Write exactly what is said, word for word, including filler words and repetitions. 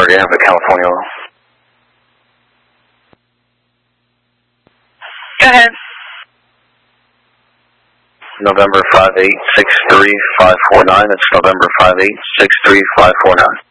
area, but California. Go ahead. November five eight six three five four nine. That's November five eight six three five four nine.